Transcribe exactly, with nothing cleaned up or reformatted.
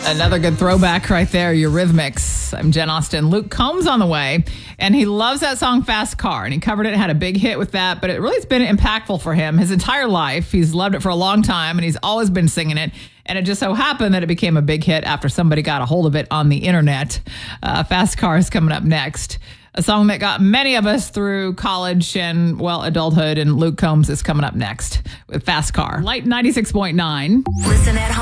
Another good throwback right there, Eurythmics. I'm Jen Austen. Luke Combs on the way, and he loves that song Fast Car, and he covered it, had a big hit with that, but it really has been impactful for him his entire life. He's loved it for a long time, and he's always been singing it, and it just so happened that it became a big hit after somebody got a hold of it on the internet. Uh, Fast Car is coming up next. A song that got many of us through college and, well, adulthood, and Luke Combs is coming up next with Fast Car. Light ninety-six point nine. Listen at home.